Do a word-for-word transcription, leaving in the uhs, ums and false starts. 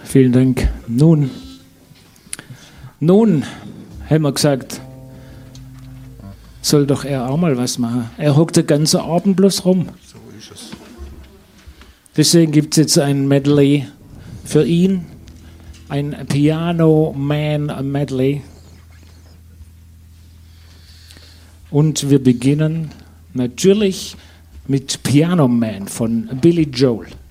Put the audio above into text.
Vielen Dank. Nun, nun, haben wir gesagt, soll doch er auch mal was machen. Er hockt den ganzen Abend bloß rum. So ist es. Deswegen gibt es jetzt ein Medley für ihn, ein Piano Man Medley. Und wir beginnen natürlich mit Piano Man von Billy Joel.